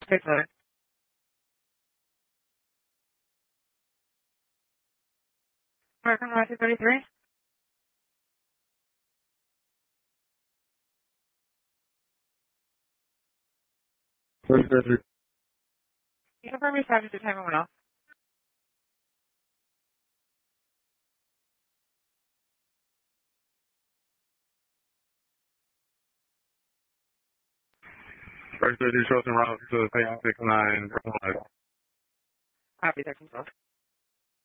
600. American Route 233. You confirm your status to time and went off. First 30 shows en route to Payment 69. Copy, 1312.